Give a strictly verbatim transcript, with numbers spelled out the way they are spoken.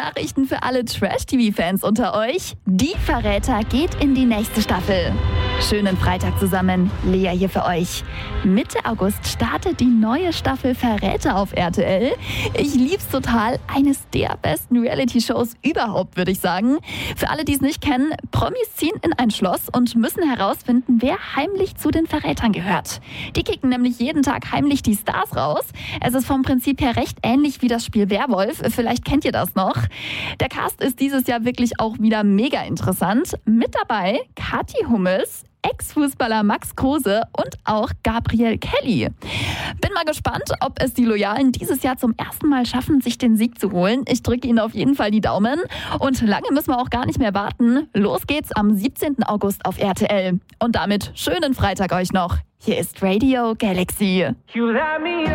Nachrichten für alle Trash-T V-Fans unter euch. Die Verräter geht in die nächste Staffel. Schönen Freitag zusammen, Lea hier für euch. Mitte August startet die neue Staffel Verräter auf R T L. Ich lieb's total, eines der besten Reality-Shows überhaupt, würde ich sagen. Für alle, die es nicht kennen, Promis ziehen in ein Schloss und müssen herausfinden, wer heimlich zu den Verrätern gehört. Die kicken nämlich jeden Tag heimlich die Stars raus. Es ist vom Prinzip her recht ähnlich wie das Spiel Werwolf. Vielleicht kennt ihr das noch. Der Cast ist dieses Jahr wirklich auch wieder mega interessant. Mit dabei Kathi Hummels, Ex-Fußballer Max Kruse und auch Gabriel Kelly. Bin mal gespannt, ob es die Loyalen dieses Jahr zum ersten Mal schaffen, sich den Sieg zu holen. Ich drücke ihnen auf jeden Fall die Daumen. Und lange müssen wir auch gar nicht mehr warten. Los geht's am siebzehnten August auf R T L. Und damit schönen Freitag euch noch. Hier ist Radio Galaxy. You let me